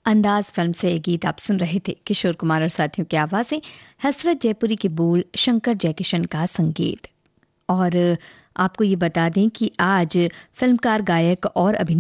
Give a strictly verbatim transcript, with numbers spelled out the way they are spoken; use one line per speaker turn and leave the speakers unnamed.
अंदाज फिल्म से ये गीत आप सुन रहे थे। किशोर कुमार और साथियों की आवाज़ें, हसरत जयपुरी के बोल, शंकर जयकिशन का संगीत। और आपको ये बता दें कि आज फिल्मकार, गायक और अभिनेता